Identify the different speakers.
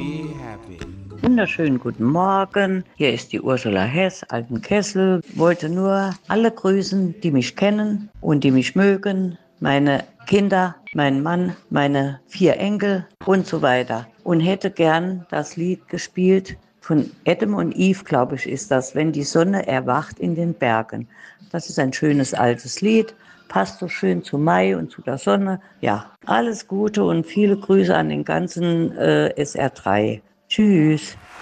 Speaker 1: Wunderschönen guten Morgen. Hier ist die Ursula Hess, Altenkessel. Wollte nur alle grüßen, die mich kennen und die mich mögen. Meine Kinder, meinen Mann, meine 4 Enkel und so weiter. Und hätte gern das Lied gespielt von Adam und Eve, glaube ich, ist das, wenn die Sonne erwacht in den Bergen. Das ist ein schönes altes Lied. Passt so schön zu Mai und zu der Sonne. Ja, alles Gute und viele Grüße an den ganzen SR3. Tschüss.